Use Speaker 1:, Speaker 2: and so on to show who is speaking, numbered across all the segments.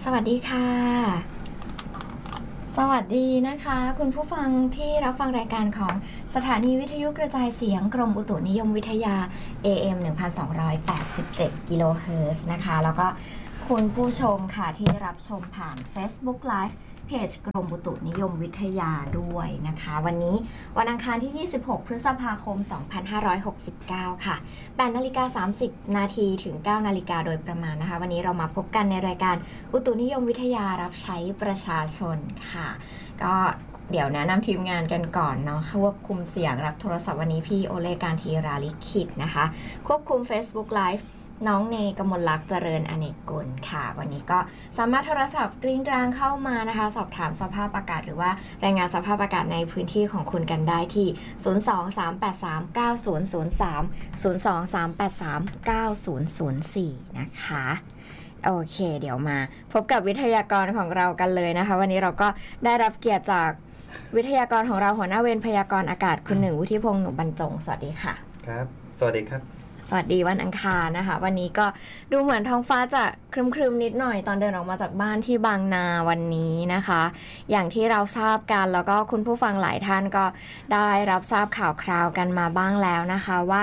Speaker 1: สวัสดีค่ะสวัสดีนะคะคุณผู้ฟังที่รับฟังรายการของสถานีวิทยุกระจายเสียงกรมอุตุนิยมวิทยา AM 1287 กิโลเฮิรตซ์นะคะแล้วก็คุณผู้ชมค่ะที่รับชมผ่าน Facebook Live เพจกรมอุตุนิยมวิทยาด้วยนะคะวันนี้วันอังคารที่ 26 พฤษภาคม 2569 ค่ะ8:30 นาทีถึง 9 นาฬิกาโดยประมาณนะคะวันนี้เรามาพบกันในรายการอุตุนิยมวิทยารับใช้ประชาชนค่ะก็เดี๋ยวแนะนำทีมงานกันก่อนเนาะควบคุมเสียงรับโทรศัพท์วันนี้พี่โอเลการทีราลิขิตนะคะควบคุม Facebook Liveน้องเนกมลลักษณ์เจริญอเนกกุลค่ะวันนี้ก็สามารถโทรศัพท์กริ้งกลางเข้ามานะคะสอบถามสภาพอากาศหรือว่ารายงานสภาพอากาศในพื้นที่ของคุณกันได้ที่023839003 023839004นะคะโอเคเดี๋ยวมาพบกับวิทยากรของเรากันเลยนะคะวันนี้เราก็ได้รับเกียรติจากวิทยากรของเราหัวหน้าเวรพยากรณ์อากาศคุณหนึ่งวุฒิพงษ์หนุบรรจงสวัสดีค่ะ
Speaker 2: ครับสวัสดีครับ
Speaker 1: สวัสดีวันอังคารนะคะวันนี้ก็ดูเหมือนท้องฟ้าจะครึมๆนิดหน่อยตอนเดินออกมาจากบ้านที่บางนาวันนี้นะคะอย่างที่เราทราบกันแล้วก็คุณผู้ฟังหลายท่านก็ได้รับทราบข่าวคราวกันมาบ้างแล้วนะคะว่า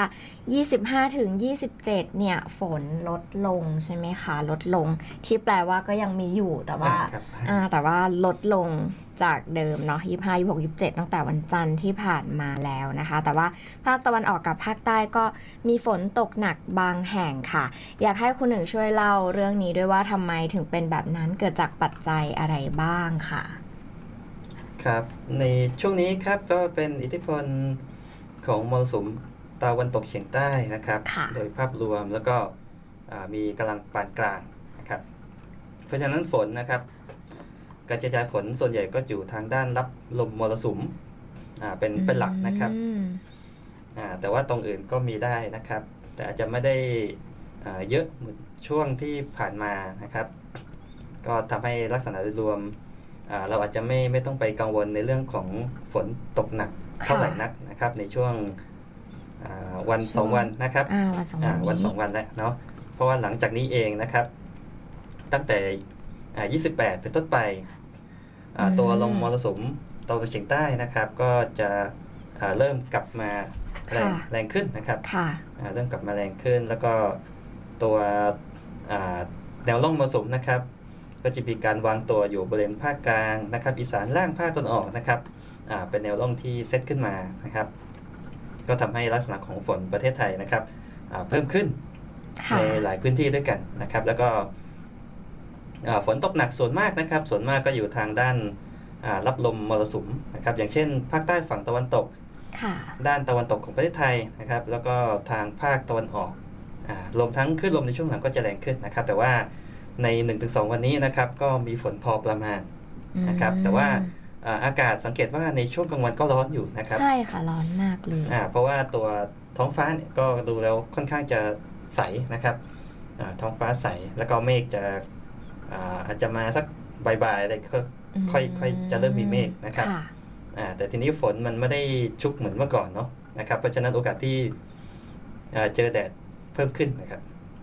Speaker 1: 25-27เนี่ยฝนลดลงใช่ไหมคะลดลงที่แปลว่าก็ยังมีอยู่แต่ว่าลดลงจากเดิมเนาะ25 26 27ตั้งแต่วันจันทร์ที่ผ่านมาแล้วนะคะแต่ว่าภาคตะวันออกกับภาคใต้ก็มีฝนตกหนักบางแห่งค่ะอยากให้คุณหนึ่งช่วยเล่าเรื่องนี้ด้วยว่าทำไมถึงเป็นแบบนั้นเกิดจากปัจจัยอะไรบ้างค่ะ
Speaker 2: ครับในช่วงนี้ครับก็เป็นอิทธิพลของมรสุมตะวันตกเฉียงใต้นะครับโดยภาพรวมแล้วก็มีกำลังปานกลางนะครับเพราะฉะนั้นฝนนะครับการกระจายฝนส่วนใหญ่ก็อยู่ทางด้านรับลมมรสุมเป็นหลักนะครับแต่ว่าตรงอื่นก็มีได้นะครับแต่อาจจะไม่ได้เยอะเหมือนช่วงที่ผ่านมานะครับก็ทำให้ลักษณะโดยรวมเราอาจจะไม่ต้องไปกังวลในเรื่องของฝนตกหนักเท่าไหร่นักนะครับในช่วงวัน2วันนะครับวัน2วันแล้วเนาะเพราะว่าหลังจากนี้เองนะครับตั้งแต่28เป็นต้นไปตัวลมมรสุมตะวันตกเฉียงใต้นะครับก็จะเริ่มกลับมาแรงขึ้นนะครับเริ่มกลับมาแรงขึ้นแล้วก็ตัวแนวร่องมรสุมนะครับก็จะมีการวางตัวอยู่บริเวณภาคกลางนะครับอีสานล่างภาคตะวันออกนะครับเป็นแนวร่องที่เซตขึ้นมานะครับก็ทำให้ลักษณะของฝนประเทศไทยนะครับเพิ่มขึ้นในหลายพื้นที่ด้วยกันนะครับแล้วก็ฝนตกหนักส่วนมากนะครับส่วนมากก็อยู่ทางด้านรับลมมรสุมนะครับอย่างเช่นภาคใต้ฝั่งตะวันตกด้านตะวันตกของประเทศไทยนะครับแล้วก็ทางภาคตะวันออกรวมทั้งคลื่นลมในช่วงหลังก็จะแรงขึ้นนะครับแต่ว่าใน 1-2 วันนี้นะครับก็มีฝนพอประมาณนะครับแต่ว่าอากาศสังเกตว่าในช่วงกลางวันก็ร้อนอยู่นะครับ
Speaker 1: ใช่ค่ะร้อนมากเลย
Speaker 2: เพราะว่าตัวท้องฟ้าเนี่ยก็ดูแล้วค่อนข้างจะใสนะครับท้องฟ้าใสแล้วก็เมฆจะอาจจะมาสักบ่ายๆอะไรก็ค่อยจะเริ่มมีเมฆนะครับแต่ทีนี้ฝนมันไม่ได้ชุกเหมือนเมื่อก่อนเนาะนะครับเพราะฉะนั้นโอกาสที่เจอแดดเพิ่มขึ้นนะครับ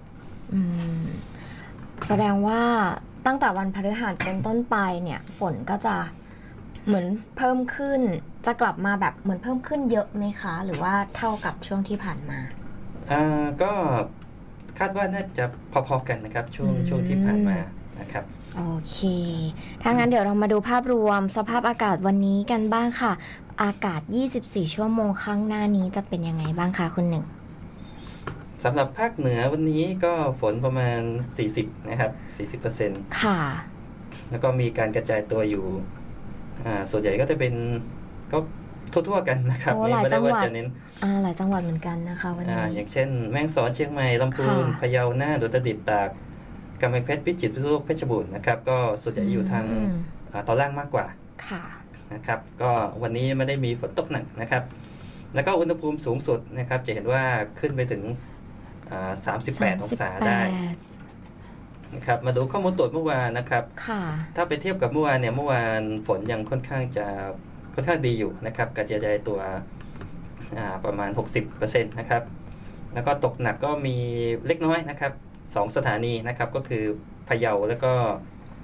Speaker 1: แสดงว่าตั้งแต่วันพฤหัสเป็นต้นไปเนี่ยฝนก็จะเหมือนเพิ่มขึ้นจะกลับมาแบบเหมือนเพิ่มขึ้นเยอะไหมคะหรือว่าเท่ากับช่วงที่ผ่านมา
Speaker 2: ก็คาดว่าน่าจะพอๆกันนะครับช่วงที่ผ่านมานะครับ
Speaker 1: โอเคถ้างั้นเดี๋ยวเรามาดูภาพรวมสภาพอากาศวันนี้กันบ้างค่ะอากาศ24ชั่วโมงข้างหน้านี้จะเป็นยังไงบ้างคะคุณหนึ่ง
Speaker 2: สำหรับภาคเหนือวันนี้ก็ฝนประมาณ40นะครับ 40%
Speaker 1: ค่ะ
Speaker 2: แล้วก็มีการกระจายตัวอยู่ส่วนใหญ่ก็จะเป็นก็ทั่วๆกันนะครับ
Speaker 1: ไม่ได้ว่าจะเน้นหลายจังหวัดเหมือนกันนะคะวันนี้
Speaker 2: อย่างเช่นแม่ฮ่องสอนเชียงใหม่ลำพูนพะเยาน่านอุตรดิตถ์ตากกำแพงเพชรพิจิตรพิษณุโลกเพชรบูรณ์นะครับก็ส่วนใหญ่อยู่ทางตอนล่างมากกว่านะครับก็วันนี้ไม่ได้มีฝนตกหนักนะครับแล้วก็อุณหภูมิสูงสุดนะครับจะเห็นว่าขึ้นไปถึง38องศาได้นะครับมาดูข้อมูลตรวจเมื่อวานนะครับถ้าไปเทียบกับเมื่อวานเนี่ยเมื่อวานฝนยังค่อนข้างดีอยู่นะครับกระจายตัวประมาณ 60% นะครับแล้วก็ตกหนักก็มีเล็กน้อยนะครับ2สถานีนะครับก็คือพะเยาแล้วก็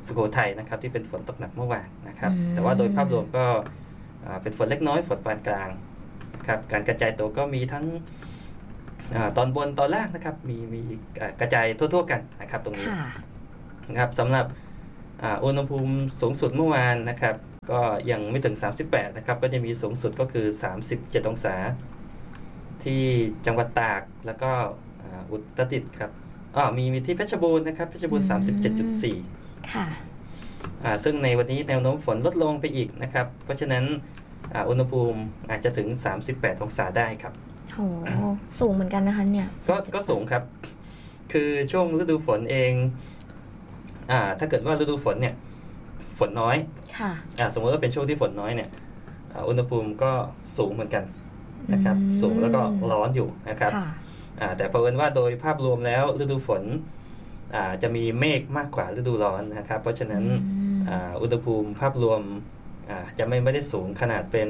Speaker 2: สุโขทัยนะครับที่เป็นฝนตกหนักเมื่อวานนะครับแต่ว่าโดยภาพรวมก็เป็นฝนเล็กน้อยฝนปานกลางนะครับการกระจายตัวก็มีทั้งตอนบนตอนล่างนะครับมีกระจายทั่วๆกันนะครับตรงนี้นะครับสำหรับอุณหภูมิสูงสุดเมื่อวานนะครับก็ยังไม่ถึง38นะครับก็จะมีสูงสุดก็คือ37องศาที่จังหวัดตากแล้วก็อุตรดิตถ์ครับมีที่เพชรบูรณ์นะครับเพชรบูรณ์ 37.4
Speaker 1: ค่ะ
Speaker 2: ซึ่งในวันนี้แนวโน้มฝนลดลงไปอีกนะครับเพราะฉะนั้นอุณหภูมิอาจจะถึง38องศาได้ครับ
Speaker 1: โหสูงเหมือนกันนะคะเนี่ย
Speaker 2: ก็สูงครับคือช่วงฤดูฝนเองถ้าเกิดว่าฤดูฝนเนี่ยฝนน้อย
Speaker 1: ค่ะ
Speaker 2: สมมติว่าเป็นช่วงที่ฝนน้อยเนี่ยอุณหภูมิก็สูงเหมือนกันนะครับสูงแล้วก็ร้อนอยู่นะครับแต่เผอิญว่าโดยภาพรวมแล้วฤดูฝนจะมีเมฆมากกว่าฤดูร้อนนะครับเพราะฉะนั้นอุณหภูมิภาพรวมจะไม่ได้สูงขนาดเป็น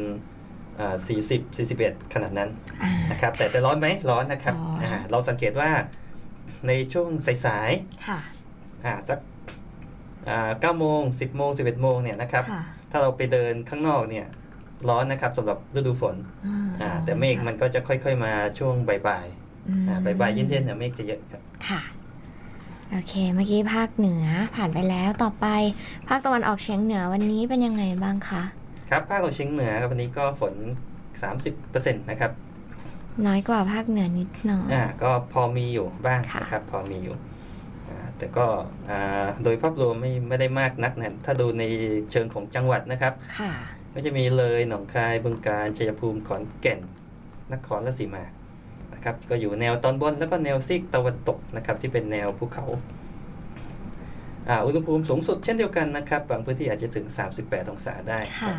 Speaker 2: 40-41ขนาดนั้นนะครับแต่ร้อนไหมร้อนนะครับเราสังเกตว่าในช่วงสายๆสัก9 โมง 10 โมง 11 โมงเนี่ยนะครับถ้าเราไปเดินข้างนอกเนี่ยร้อนนะครับสำหรับฤดูฝนแต่เมฆมันก็จะค่อยๆมาช่วงบ่ายๆเย็นๆเนี่ยเมฆจะเยอะครับ
Speaker 1: ค่ะโอเคเมื่อกี้ภาคเหนือผ่านไปแล้วต่อไปภาคตะวันออกเฉียงเหนือวันนี้เป็นยังไงบ้างคะ
Speaker 2: ครับภาคตะวันออกเฉียงเหนือวันนี้ก็ฝน 30% นะครับ
Speaker 1: น้อยกว่าภาคเหนือนิดหน่อย
Speaker 2: ก็พอมีอยู่บ้างนะครับพอมีอยู่แต่ก็โดยภาพรวมไม่ได้มากนักนะถ้าดูในเชิงของจังหวัดนะครับก็จะมีเลยหนองคายบึงกาฬชัยภูมิขอนแก่นนครราชสีมานะครับก็อยู่แนวตอนบนแล้วก็แนวซีกตะวันตกนะครับที่เป็นแนวภูเขาอุณหภูมิสูงสุดเช่นเดียวกันนะครับบางพื้นที่อาจจะถึง38องศาได้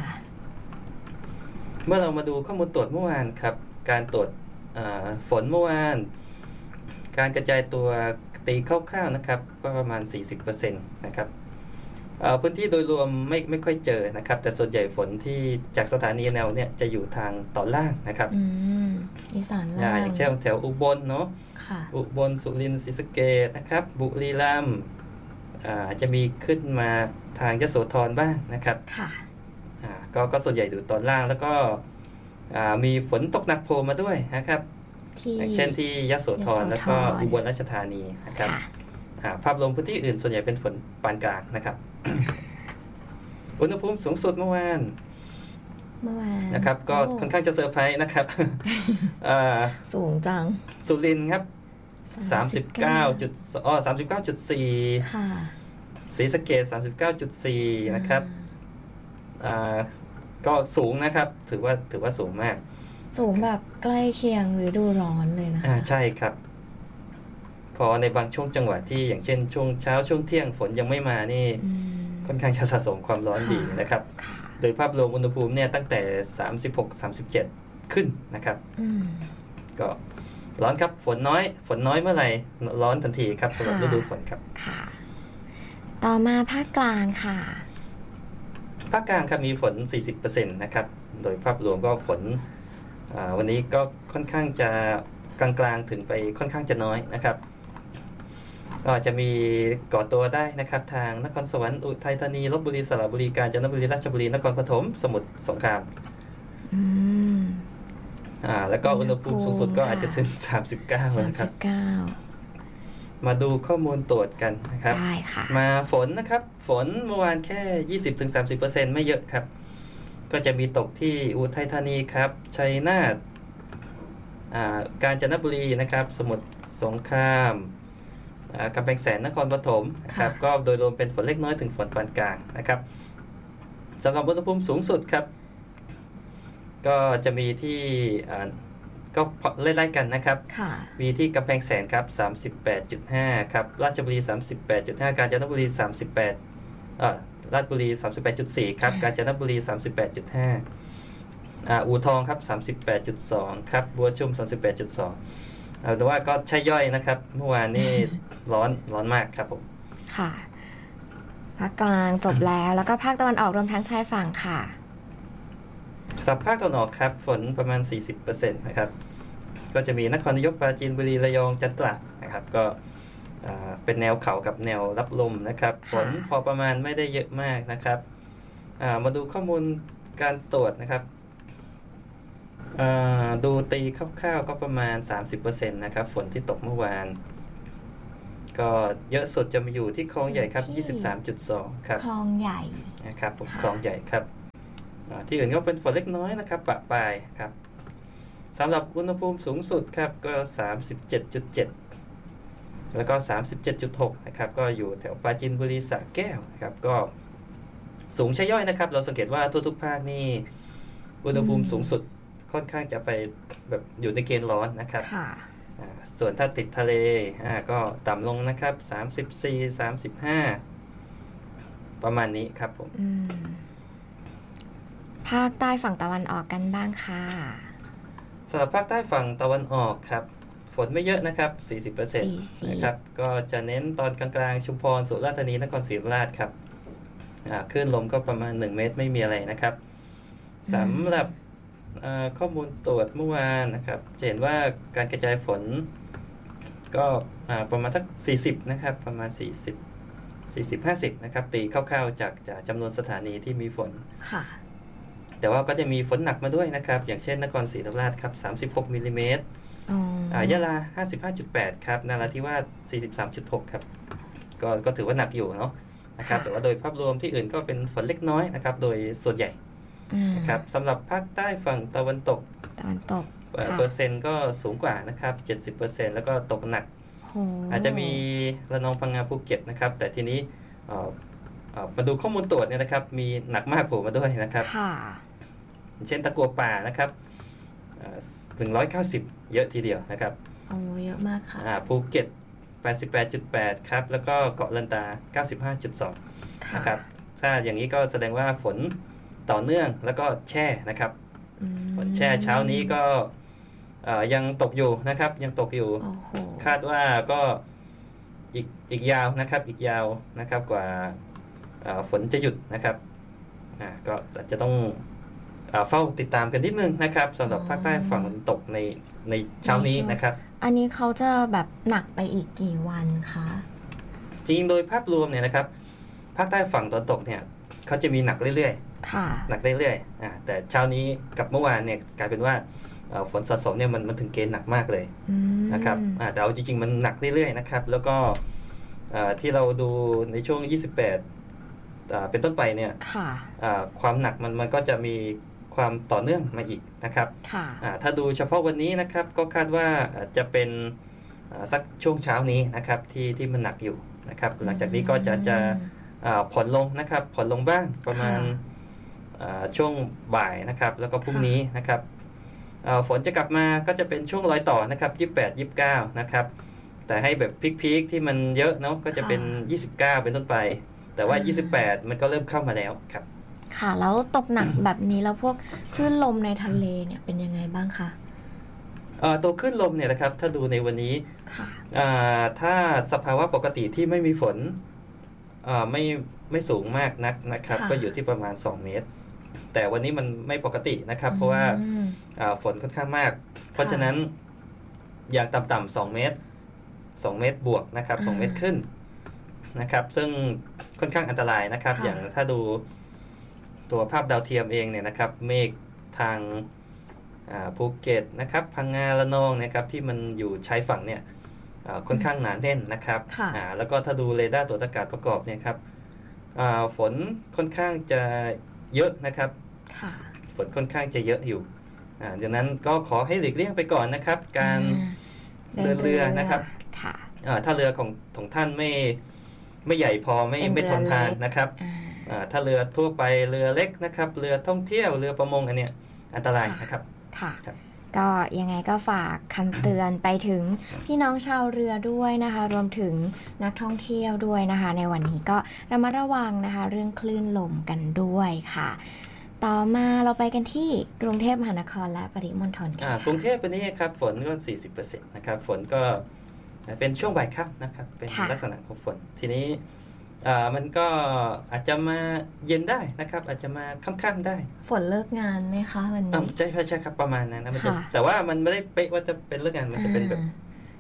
Speaker 2: เมื่อเรามาดูข้อมูลตรวจเมื่อวานครับการตรวจฝนเมื่อวานการกระจายตัวตีคร่าวๆนะครับก็ประมาณ 40% นะครับพื้นที่โดยรวมไม่ค่อยเจอนะครับแต่ส่วนใหญ่ฝนที่จากสถานีแนวเนี่ยจะอยู่ทางตอนล่างนะครับ
Speaker 1: อีสานล่าง
Speaker 2: อย่างเช่นแถวอุบลเนาะอุบลสุรินทร์ศรีสะเกษนะครับบุรีรัมย์จะมีขึ้นมาทางยโสธรบ้างนะครับก็ส่วนใหญ่อยู่ตอนล่างแล้วก็มีฝนตกหนักโผล่มาด้วยนะครับอย่างเช่นที่ยโสธรแล้วก็อุบลราชธานีนะครับภาพรวมพื้นที่อื่นส่วนใหญ่เป็นฝนปานกลางนะครับอุณหภูมิสูงสุดเมื่อวานนะครับก็ค่อนข้างจะเซอร์ไพรส์นะครับ
Speaker 1: สูงจัง
Speaker 2: สุรินทร์ครับ39.4
Speaker 1: ค่ะ
Speaker 2: ศรีสะเกษ 39.4 นะครับก็สูงนะครับถือว่าสูงมาก
Speaker 1: สูงแบบใกล้เคียงฤดูร้อนเลยนะคะ
Speaker 2: ใช่ครับพอในบางช่วงจังหวะที่อย่างเช่นช่วงเช้าช่วงเที่ยงฝนยังไม่มานี่ค่อนข้างจะสะสมความร้อนดีนะครับโดยภาพรวมอุณหภูมิเนี่ยตั้งแต่ 36-37 ขึ้นนะครับก็ร้อนครับฝนน้อยเมื่อไหร่ร้อนทันทีครับสำหรับฤดูฝนครับ
Speaker 1: ค่ะต่อมาภาคกลางค่ะ
Speaker 2: ภาคกลางครับมีฝน 40% นะครับโดยภาพรวมก็ฝนวันนี้ก็ค่อนข้างจะกลางๆถึงไปค่อนข้างจะน้อยนะครับก็จะมีก่อตัวได้นะครับทางนครสวรรค์อุทัยธานีลพบุรีสระบุรีกาญจนบุรีราชบุรีนครปฐมสมุทรสงครามแล้วก็อุณหภูมิสูงสุดก็อาจจะถึง39นะครับมาดูข้อมูลตรวจกันนะครับมาฝนนะครับฝนเมื่อวานแค่ 20-30% ไม่เยอะครับก็จะมีตกที่อุทัยธานีครับชัยนาทกาญจนบุรีนะครับสมุทรสงครามกำแพงแสนนครปฐมครับก็โดยรวมเป็นฝนเล็กน้อยถึงฝนปานกลางนะครับสำหรับอุณหภูมิสูงสุดครับก็จะมีที่ก็ไล่ๆกันนะครับมีที่กำแพงแสนครับ 38.5 ครับราชบุรี 38.5 กาญจนบุรีราชบุรี 38.4 ครับกาญจนบุรี 38.5 อู่ทองครับ 38.2 ครับบัวชุม 38.2 แต่ว่าก็ใช่ย่อยนะครับเมื่อวานนี่ ร้อนมากครับผม
Speaker 1: ค่ะภาคกลางจบแล้วก็ภาคตะวันออกรวมทั้งชายฝั่งค่ะ
Speaker 2: สำหรับภาคตะวันออกครับฝนประมาณ 40% นะครับก็จะมีนครนายกปราจีนบุรีระยองจันทร์ตราดนะครับก็เป็นแนวเขากับแนวรับลมนะครับฝนพอประมาณไม่ได้เยอะมากนะครับมาดูข้อมูลการตรวจนะครับดูตีคร่าวๆก็ประมาณ 30% นะครับฝนที่ตกเมื่อวานก็เยอะสุดจะมาอยู่ที่คลองใหญ่ครับ 23.2 ครับ
Speaker 1: คลองใหญ่
Speaker 2: นะครับผมคลองใหญ่ครับที่อื่นก็เป็นฝนเล็กน้อยนะครับปะปลายครับสำหรับอุณหภูมิสูงสุดครับก็ 37.7 แล้วก็ 37.6 นะครับก็อยู่แถวปราจีนบุรีสระแก้วนะครับก็สูงใช่ย่อยนะครับเราสังเกตว่าทุกภาคนี่อุณหภูมิสูงสุดค่อนข้างจะไปแบบอยู่ในเกณฑ์ร้อนนะครับส่วนถ้าติดทะเลก็ต่ำลงนะครับ34 35ประมาณนี้ครับผม
Speaker 1: ภาคใต้ฝั่งตะวันออกกันบ้างค่ะ
Speaker 2: สำหรับภาคใต้ฝั่งตะวันออกครับฝนไม่เยอะนะครับ 40% นะครับก็จะเน้นตอนกลางๆชุมพรสุราษฎร์ธานีนครศรีธรรมราชครับคลื่นลมก็ประมาณ1เมตรไม่มีอะไรนะครับสำหรับข้อมูลตรวจเมื่อวานนะครับจะเห็นว่าการกระจายฝนก็ประมาณทัก40นะครับประมาณ40-50นะครับตีคร่าวๆจากจำนวนสถานีที่มีฝน
Speaker 1: ค่ะ
Speaker 2: แต่ว่าก็จะมีฝนหนักมาด้วยนะครับอย่างเช่นนครศรีธรรมราชครับ36มิลลิเมตรยะลา 55.8 ครับนราธิวาส 43.6 ครับก็ถือว่าหนักอยู่เนาะนะครับแต่ว่าโดยภาพรวมที่อื่นก็เป็นฝนเล็กน้อยนะครับโดยส่วนใหญ่นะครับสำหรับภาคใต้ฝั่งตะวันตกเปอร์เซ็นต์ก็สูงกว่านะครับ 70% แล้วก็ตกหนักอาจจะมีระนองพังงาภูเก็ตนะครับแต่ทีนี้มาดูข้อมูลตรวจเนี่ยนะครับมีหนักมากโผล่มาด้วยนะครับเช่นตะกัวป่านะครับ190เยอะทีเดียวนะครับ
Speaker 1: เยอะมากค่ะ
Speaker 2: ภูเก็ต 88.8 ครับแล้วก็เกาะลันตา 95.2 นะครับถ้าอย่างนี้ก็แสดงว่าฝนต่อเนื่องแล้วก็แช่นะครับฝนแช่เช้านี้ก็ยังตกอยู่นะครับยังตกอยู่คาดว่าก็อีกยาวนะครับอีกยาวนะครับกว่าฝนจะหยุดนะครับก็จะต้องเฝ้าติดตามกันนิดนึงนะครับสำหรับภาคใต้ฝั่งตะวันตกในเช้านี้นะครับ
Speaker 1: อันนี้เขาจะแบบหนักไปอีกกี่วันคะ
Speaker 2: จริงโดยภาพรวมเนี่ยนะครับภาคใต้ฝั่งตะวันตกเนี่ยเขาจะมีหนักเรื่อยๆหนักเรื่อยๆแต่เช้านี้กับเมื่อวานเนี่ยกลายเป็นว่าฝนสะสมเนี่ยมันถึงเกณฑ์หนักมากเลยนะครับแต่เอาจริงๆมันหนักเรื่อยๆนะครับแล้วก็ที่เราดูในช่วง28เป็นต้นไปเนี่ยความหนักมันก็จะมีความต่อเนื่องมาอีกนะครับถ้าดูเฉพาะวันนี้นะครับก็คาดว่าจะเป็นสักช่วงเช้านี้นะครับที่มันหนักอยู่นะครับหลังจากนี้ก็จะผ่อนลงนะครับผ่อนลงบ้างประมาณช่วงบ่ายนะครับแล้วก็พรุ่งนี้นะครับฝนจะกลับมาก็จะเป็นช่วงรอยต่อนะครับ28 29นะครับแต่ให้แบบพีคๆที่มันเยอะเนาะก็จะเป็น29เป็นต้นไปแต่ว่า28มันก็เริ่มเข้ามาแล้วครับ
Speaker 1: ค่ะแล้วตกหนักแบบนี้แล้วพวกคลื่นลมในทะเลเนี่ยเป็นยังไงบ้างคะ
Speaker 2: ตัวคลื่นลมเนี่ยนะครับถ้าดูในวันนี้ถ้าสภาวะปกติที่ไม่มีฝนไม่สูงมากนักนะครับก็อยู่ที่ประมาณ2เมตรแต่วันนี้มันไม่ปกตินะครับเพราะว่าฝนค่อนข้างมากเพราะฉะนั้นอย่างต่ำๆ2เมตรบวกนะครับ2เมตรขึ้นนะครับซึ่งค่อนข้างอันตรายนะครับอย่างถ้าดูตัวภาพดาวเทียมเองเนี่ยนะครับเมฆทางภูเก็ตนะครับพังงาระนองนะครับที่มันอยู่ชายฝั่งเนี่ยค่อนข้างหนาแน่นนะครับแล้วก็ถ้าดูเรดาร์ตรวจอากาศประกอบเนี่ยครับฝนค่อนข้างจะเยอะนะครับฝนค่อนข้างจะเยอะอยู่ดังนั้นก็ขอให้หลีกเลี่ยงไปก่อนนะครับการเดินเรือนะครับถ้าเรือของท่านไม่ใหญ่พอไม่ทนทานนะครับถ้าเรือทั่วไปเรือเล็กนะครับเรือท่องเที่ยวเรือประมงอันเนี้ยอันตรายนะครับ
Speaker 1: ค่ะก็ยังไงก็ฝากคำเตือนไปถึงพี่น้องชาวเรือด้วยนะคะรวมถึงนักท่องเที่ยวด้วยนะคะในวันนี้ก็ระมัดระวังนะคะเรื่องคลื่นลมกันด้วยค่ะต่อมาเราไปกันที่กรุงเทพมหานครและปริมณฑลกัน
Speaker 2: กรุงเทพวันนี้ครับฝนก็ 40% นะครับฝนก็เป็นช่วงบ่ายค่ำนะครับเป็นลักษณะของฝนทีนี้มันก็อาจจะมาเย็นได้นะครับอาจจะมาค่ำๆได้
Speaker 1: ฝนเลิกงานไหมคะวันนี้
Speaker 2: ใช่ครับประมาณนั้นนะมันจะแต่ว่ามันไม่ได้เป๊ะว่าจะเป็นเลิกงานมันจะเป็นแบบ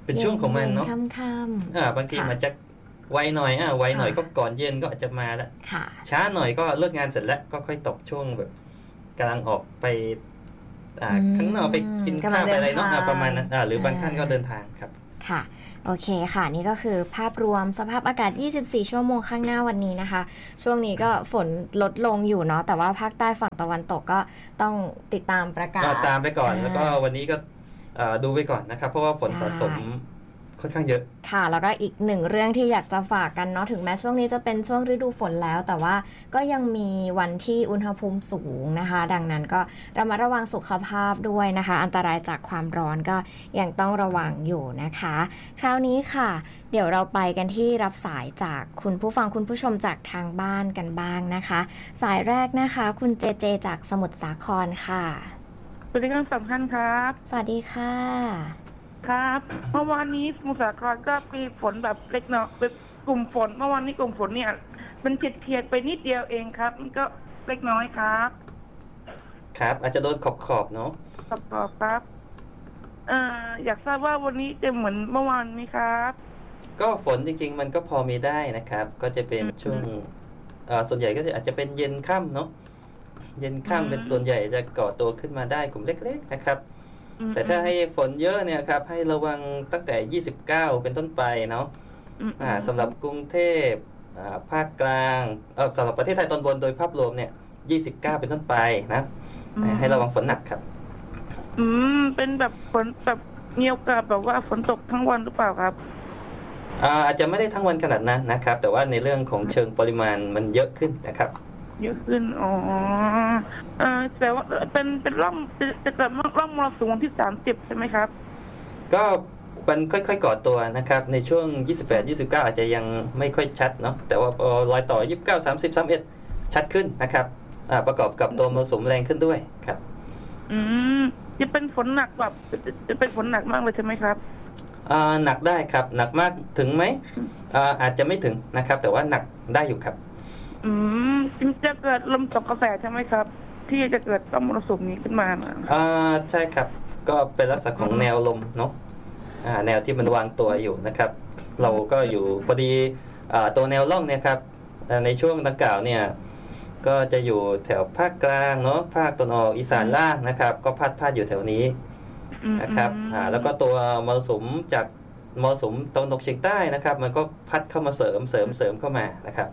Speaker 2: เป็นช่วงของมันเนาะ
Speaker 1: ค่ำ
Speaker 2: บางทีมันจะไวหน่อยไวหน่อยก็ก่อนเย็นก็อาจจะมาแล้วช้าหน่อยก็เลิกงานเสร็จแล้วก็ค่อยตกช่วงแบบกำลังออกไปข้างนอกไปกินข้าวไปอะไรเนาะประมาณนั้นหรือบางท่านก็เดินทางครับ
Speaker 1: ค่ะโอเคค่ะนี่ก็คือภาพรวมสภาพอากาศ24ชั่วโมงข้างหน้าวันนี้นะคะช่วงนี้ก็ฝนลดลงอยู่เนาะแต่ว่าภาคใต้ฝั่งตะวันตกก็ต้องติดตามประกาศ
Speaker 2: ตามไปก่อนแล้วก็วันนี้ก็ดูไปก่อนนะครับเพราะว่าฝนสะสมค่อนข้างเยอะ
Speaker 1: ค่ะแล้วก็อีกหนึ่งเรื่องที่อยากจะฝากกันเนาะถึงแม้ช่วงนี้จะเป็นช่วงฤดูฝนแล้วแต่ว่าก็ยังมีวันที่อุณหภูมิสูงนะคะดังนั้นก็ระมัดระวังสุขภาพด้วยนะคะอันตรายจากความร้อนก็ยังต้องระวังอยู่นะคะคราวนี้ค่ะเดี๋ยวเราไปกันที่รับสายจากคุณผู้ฟังคุณผู้ชมจากทางบ้านกันบ้างนะคะสายแรกนะคะคุณเจเจจากสมุทรสาครค่ะ
Speaker 3: สวัสดีครับสำคัญครับ
Speaker 1: สวัสดีค่ะ
Speaker 3: ครับเมื่อวานนี้สมุทรสาครก็มีฝนแบบเล็กน้อยเป็นกลุ่มฝนเมื่อวานนี้กลุ่มฝนเนี่ยมันเฉียดไปนิดเดียวเองครับมันก็เล็กน้อยครับ
Speaker 2: ครับอาจจะโดนขอบเนาะ
Speaker 3: ขอบครับอยากทราบว่าวันนี้จะเหมือนเมื่อวานไหมครับ
Speaker 2: ก็ฝนจริงๆมันก็พอมีได้นะครับก็จะเป็นช่วงส่วนใหญ่ก็อาจจะเป็นเย็นค่ำเนาะเย็นค่ำเป็นส่วนใหญ่จะก่อตัวขึ้นมาได้กลุ่มเล็กๆนะครับแต่ถ้าให้ฝนเยอะเนี่ยครับให้ระวังตั้งแต่29เป็นต้นไปเนาะสำหรับกรุงเทพภาคกลางสำหรับประเทศไทยตอนบนโดยภาพรวมเนี่ย29เป็นต้นไปนะให้ระวังฝนหนักครับ
Speaker 3: เป็นแบบฝนแบบมีโอกาสแบบว่าฝนตกทั้งวันหรือเปล่าครับ
Speaker 2: อาจจะไม่ได้ทั้งวันขนาดนั้นนะครับแต่ว่าในเรื่องของเชิงปริมาณมันเยอะขึ้นนะครับ
Speaker 3: เยอะขึ้นแต่ว่าเป็นร่องจะเกิดร่องมรสุมที่30ใช่ไหมครับ
Speaker 2: ก็มันค่อยๆก่อตัวนะครับในช่วง28-29อาจจะยังไม่ค่อยชัดเนาะแต่ว่ารอยต่อ29 30 31ชัดขึ้นนะครับประกอบกับตัวมรสุมแรงขึ้นด้วยครับ
Speaker 3: จะเป็นฝนหนักแบบจะเป็นฝนหนักมากเลยใช่ไหมครับ
Speaker 2: หนักได้ครับหนักมากถึงไหมอาจจะไม่ถึงนะครับแต่ว่าหนักได้อยู่ครับ
Speaker 3: จะเกิดลมตกกระแสใช่ไหมครับที่จะเกิดลมมรสุมนี้ขึ้นมา
Speaker 2: ใช่ครับก็เป็นลักษณะของแนวลมเนาะแนวที่มันวางตัวอยู่นะครับเราก็อยู่พอดีตัวแนวร่องเนี่ยครับในช่วงดังกล่าวเนี่ยก็จะอยู่แถวภาคกลางเนาะภาคตะวันออกอีสานล่างนะครับก็พาดอยู่แถวนี้นะครับแล้วก็ตัวมรสุมจากมรสุมตะวันตกเฉียงใต้นะครับมันก็พัดเข้ามาเสริมเข้ามานะครับ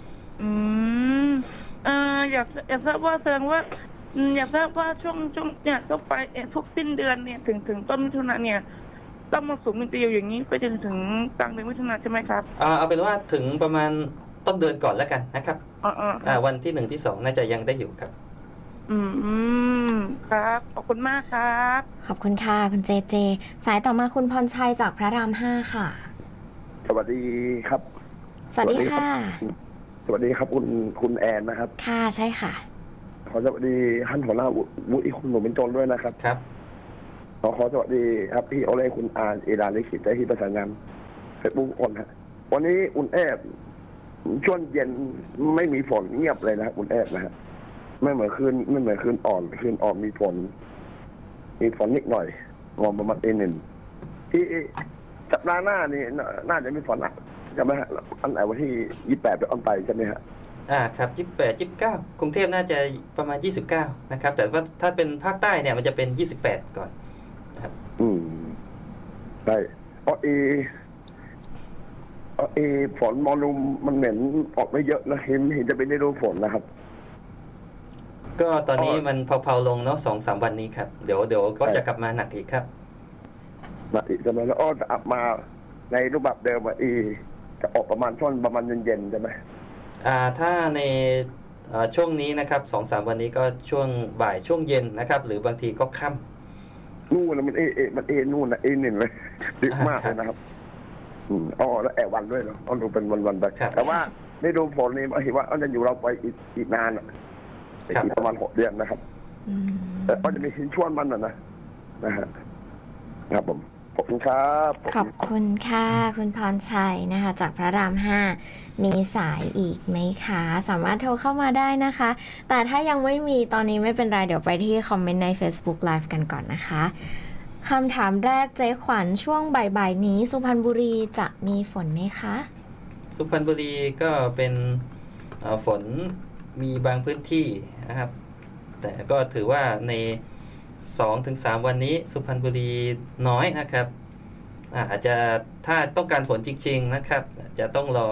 Speaker 3: อยากทราบว่าแสดงว่าอยากทราบว่าช่วงเนี่ยก็ไปทุกสิ้นเดือนเนี่ยถึงต้นมิถุนายนเนี่ยต้องมาสูงมันจะอยู่อย่างนี้ไปจนถึงกลางเดือนมิถุนายนใช่ไหมครับ
Speaker 2: เอาเป็นว่าถึงประมาณต้นเดือนก่อนแล้วกันนะครับวันที่1ที่2น่าจะยังได้อยู่ครับ
Speaker 3: ครับขอบคุณมากครับ
Speaker 1: ขอบคุณค่ะคุณเจเจสายต่อมาคุณพรชัยจากพระราม5ค่ะ
Speaker 4: สวัสดีครับ
Speaker 1: สวัสดีค่ะ
Speaker 4: สวัสดีครับคุณแอนนะครับ
Speaker 1: ค่ะใช่ค่ะ
Speaker 4: ขอสวัสดีท่านหัวหน้าวุฒิคุณหนุ่มเป็นโจรด้วยนะครับ
Speaker 2: ครับ
Speaker 4: ขอสวัสดีครับพี่โอเล่คุณอาร์เอดาลิขิตได้ที่ประสานงานเฟซบุ๊กคนฮะวันนี้อุ่นแอบช่วงเย็นไม่มีฝนเงียบเลยนะอุ่นแอบนะฮะไม่เหมือนคืนอ่อนมีฝนนิดหน่อยงอมประมาณ1ที่สัปดาห์หน้านี่น่าจะมีฝนอ่ะใช่ไหมฮะอันไหนวันที่28เป็นต้นไปใช่ไหมฮะ
Speaker 2: ครับ28 29กรุงเทพน่าจะประมาณ29นะครับแต่ว่าถ้าเป็นภาคใต้เนี่ยมันจะเป็น28ก่อนนะครับ
Speaker 4: ใช่ฝนมอลุมมันเหม็นออกไม่เยอะนะเห็นจะเป็นฤดูฝนนะครับ
Speaker 2: ก็ตอนนี้มันเผาๆลงเนาะ 2-3 วันนี้ครับเดี๋ยวก็จะกลับมาหนักอีกครับ
Speaker 4: หนักอีกใช่ไหมแล้วจะกลับมาในรูปแบบเดิมจะออกประมาณเย็นใช่ไหม
Speaker 2: ถ้าในช่วงนี้นะครับ 2-3 วันนี้ก็ช่วงบ่ายช่วงเย็นนะครับหรือบางทีก็ค่
Speaker 4: ำนู่นมันนู่นนะ1เลยดึกมากเลยนะครับแล้วแอบวันด้วยเนาะดูเป็นวันไปแต่ว่าในดูฝนนี่เห็นว่าจะอยู่เราไปอีกนานอีกประมาณ6 เดือนนะครับแต่ก็จะมีชิ้นช่วงมันนะฮะครับผมขอบคุณครับ
Speaker 1: ขอบคุณค่ะคุณพรชัยนะคะจากพระราม5มีสายอีกไหมคะสามารถโทรเข้ามาได้นะคะแต่ถ้ายังไม่มีตอนนี้ไม่เป็นไรเดี๋ยวไปที่คอมเมนต์ใน Facebook Live กันก่อนนะคะคำถามแรกเจ๊ขวัญช่วงบ่ายๆนี้สุพรรณบุรีจะมีฝนไหมคะ
Speaker 2: สุพรรณบุรีก็เป็นฝนมีบางพื้นที่นะครับแต่ก็ถือว่าใน 2-3 วันนี้สุพรรณบุรีน้อยนะครับอาจจะถ้าต้องการฝนจริงๆนะครับจะต้องรอ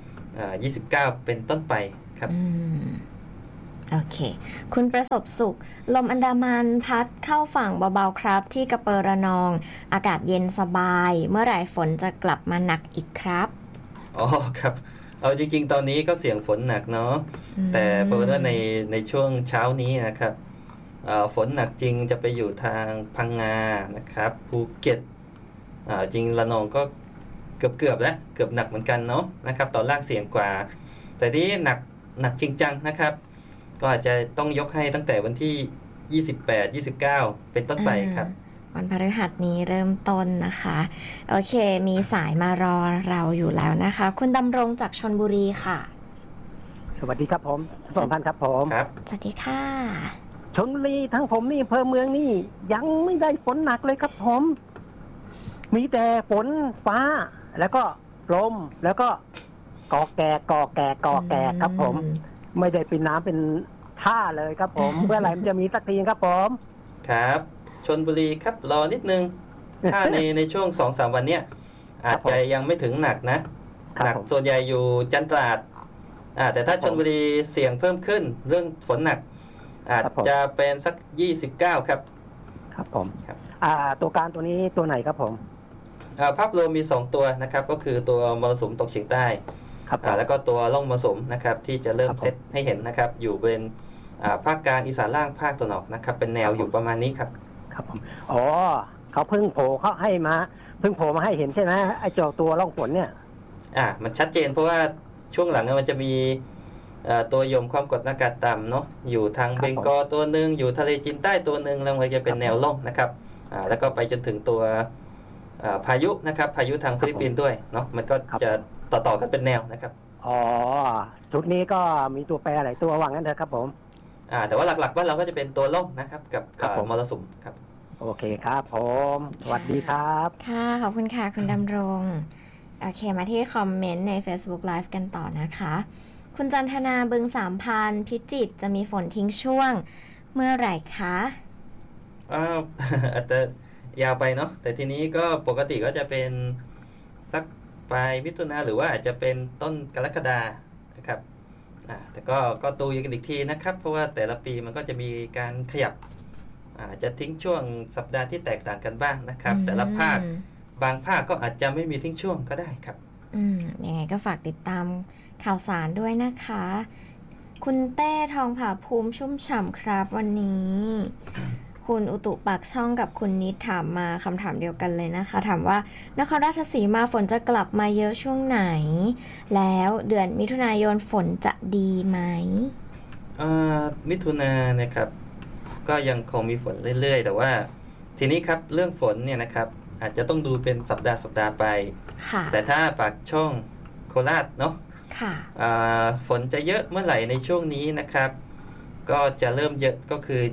Speaker 2: 29เป็นต้นไปครับ
Speaker 1: โอเคคุณประสบสุขลมอันดามันพัดเข้าฝั่งเบาๆครับที่กระเปอระนองอากาศเย็นสบายเมื่อไหร่ฝนจะกลับมาหนักอีกครับ
Speaker 2: อ๋อครับเอาจริงๆตอนนี้ก็เสี่ยงฝนหนักเนาะแต่เพราะว่าในช่วงเช้านี้นะครับฝนหนักจริงจะไปอยู่ทางพังงานะครับภูเก็ตจริงระนองก็เกือบแล้วเกือบหนักเหมือนกันเนาะนะครับตอนล่างเสี่ยงกว่าแต่ที่หนักจริงจังนะครับก็อาจจะต้องยกให้ตั้งแต่วันที่28-29เป็นต้นไปครับ
Speaker 1: วันพฤหัสนี้เริ่มต้นนะคะโอเคมีสายมารอเราอยู่แล้วนะคะคุณดำรงจากชลบุรีค่ะ
Speaker 5: สวัสดีครับผมสองท่านครับผม
Speaker 2: ครับ
Speaker 1: สวัสดีค่ะ
Speaker 5: ชลบุรีทั้งผมนี่อำเภอเมืองนี่ยังไม่ได้ฝนหนักเลยครับผมมีแต่ฝนฟ้าแล้วก็ลมแล้วก็กอแก่ครับผมไม่ได้เป็นน้ำเป็นท่าเลยครับผมเมื่อไหร่มันจะมีสักทีครับผม
Speaker 2: ครับชลบุรีครับรอนิดนึงถ้าในช่วง 2-3 วันเนี้ยอาจจะยังไม่ถึงหนักนะหนักส่วนใหญ่อยู่จันทร์ตราดแต่ถ้าชลบุรีเสี่ยงเพิ่มขึ้นเรื่องฝนหนักอาจจะเป็นสัก29ครับ
Speaker 5: ครับผมตัวการตัวนี้ตัวไหนครับผม
Speaker 2: ภาพรวมมี2ตัวนะครับก็คือตัวมรสุมตกเฉียงใต้แล้วก็ตัวร่องมรสุมนะครับที่จะเริ่มเซตให้เห็นนะครับอยู่บริเวณภาคกลางอีสานล่างภาคตะวันออกนะครับเป็นแนวอยู่ประมาณนี้ครับ
Speaker 5: ครับผมอ๋อเขาเพิ่งโผล่มาให้เห็นใช่ไหมไอ้เจ้าตัวร่องฝนเนี่ย
Speaker 2: มันชัดเจนเพราะว่าช่วงหลังมันจะมีตัวยมความกดอากาศต่ำเนาะอยู่ทางเบงกอลตัวหนึ่งอยู่ทะเลจีนใต้ตัวหนึ่งแล้วมันจะเป็นแนวร่องนะครับแล้วก็ไปจนถึงตัวพายุนะครับพายุทางฟิลิปปินส์ด้วยเนาะมันก็จะต่อกันเป็นแนวนะครับ
Speaker 5: อ๋อชุดนี้ก็มีตัวแปรหลายตัวว่างั้นเถอะครับผม
Speaker 2: แต่ว่าหลักๆว่าเราก็จะเป็นตัวร่องนะครับกับมรสุมครับ
Speaker 5: โอเคครับผมสวัสดีครับ
Speaker 1: ค่ะขอบคุณค่ะคุณดำรงโอเคมาที่คอมเมนต์ใน Facebook Live กันต่อนะคะคุณจันทนาบึง3,000พิจิตรจะมีฝนทิ้งช่วงเมื่อไหร่คะ
Speaker 2: อาจจะยาวไปเนาะแต่ทีนี้ก็ปกติก็จะเป็นสักปลายมิถุนาหรือว่าอาจจะเป็นต้นกรกฎานะครับแต่ก็ดูอีกทีนะครับเพราะว่าแต่ละปีมันก็จะมีการขยับจะทิ้งช่วงสัปดาห์ที่แตกต่างกันบ้างนะครับแต่ละภาคบางภาคก็อาจจะไม่มีทิ้งช่วงก็ได้ครับ
Speaker 1: ยังไงก็ฝากติดตามข่าวสารด้วยนะคะคุณเต้ทองผาภูมิชุ่มฉ่ำครับวันนี้คุณอุตุปากช่องกับคุณนิดถามมาคำถามเดียวกันเลยนะคะถามว่านครราชสีมาฝนจะกลับมาเยอะช่วงไหนแล้วเดือนมิถุนายนฝนจะดีไหม
Speaker 2: มิถุนายนนะครับก็ยังคงมีฝนเรื่อยๆแต่ว่าทีนี้ครับเรื่องฝนเนี่ยนะครับอาจจะต้องดูเป็นสัปดาห์ไปแต่ถ้าปากช่องโคราชเนาะฝนจะเยอะเมื่อไหร่ในช่วงนี้นะครับก็จะเริ่มเยอะก็คือ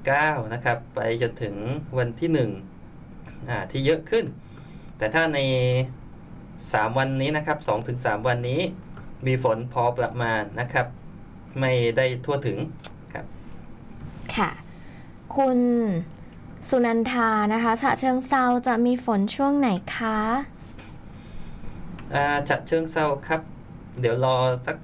Speaker 2: 29นะครับไปจนถึงวันที่1ที่เยอะขึ้นแต่ถ้าใน3วันนี้นะครับ 2-3 วันนี้มีฝนพอประมาณนะครับไม่ได้ทั่วถึงครับ
Speaker 1: ค่ะคุณสุนันทานะคะฉะเชิงเทราจะมีฝนช่วงไหนคะ
Speaker 2: ฉะเชิงเทราครับเดี๋ยวรอสัก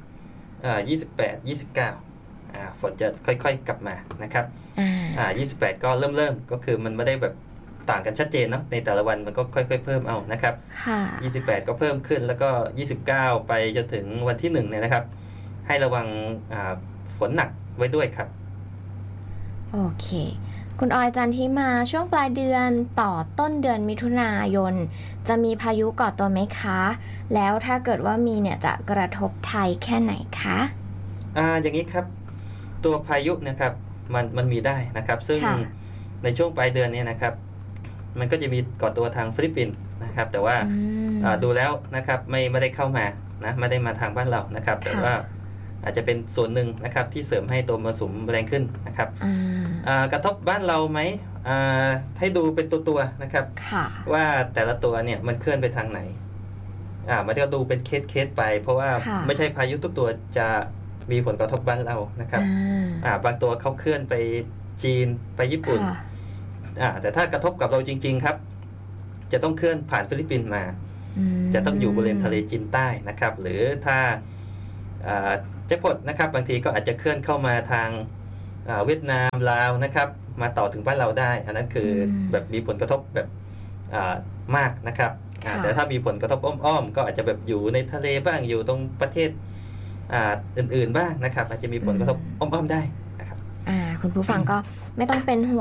Speaker 2: 28-29ฝนจะค่อยๆกลับมานะครับ28ก็เริ่มก็คือมันไม่ได้แบบต่างกันชัดเจนเนาะในแต่ละวันมันก็ค่อยๆเพิ่มเอานะครับ28ก็เพิ่มขึ้นแล้วก็29ไปจนถึงวันที่1เนี่ยนะครับให้ระวังฝนหนักไว้ด้วยครับ
Speaker 1: โอเคคุณออยจันทิมาช่วงปลายเดือนต่อต้นเดือนมิถุนายนจะมีพายุก่อตัวไหมคะแล้วถ้าเกิดว่ามีเนี่ยจะกระทบไทยแค่ไหนคะ
Speaker 2: อย่างนี้ครับตัวพายุนะครับมันมีได้นะครับซึ่งในช่วงปลายเดือนนี้นะครับมันก็จะมีก่อตัวทางฟิลิปปินส์นะครับแต่ว่าดูแล้วนะครับไม่ได้เข้ามานะไม่ได้มาทางบ้านเรานะครับแต่ว่าอาจจะเป็นส่วนหนึ่งนะครับที่เสริมให้ตัวมรสุมแรงขึ้นนะครับกระทบบ้านเราไหมให้ดูเป็นตัวๆนะครับว่าแต่ละตัวเนี่ยมันเคลื่อนไปทางไหนมันก็ดูเป็นเคสไปเพราะว่าไม่ใช่พายุทุกตัวจะมีผลกระทบบ้านเรานะครับบางตัวเขาเคลื่อนไปจีนไปญี่ปุ่นแต่ถ้ากระทบกับเราจริงๆครับจะต้องเคลื่อนผ่านฟิลิปปินส์มาจะต้องอยู่บริเวณทะเลจีนใต้นะครับหรือถ้าแจ็คพอตนะครับบางทีก็อาจจะเคลื่อนเข้ามาทางเวียดนามลาวนะครับมาต่อถึงบ้านเราได้อันนั้นคือแบบมีผลกระทบแบบมากนะครับแต่ถ้ามีผลกระทบอ้อมๆก็อาจจะแบบอยู่ในทะเลบ้างอยู่ตรงประเทศอื่นๆบ้างนะครับอาจจะมีผลกระทบอ้อมๆได้นะครับคุณผู้ฟังก็ไม่ต้องเป็นห่วง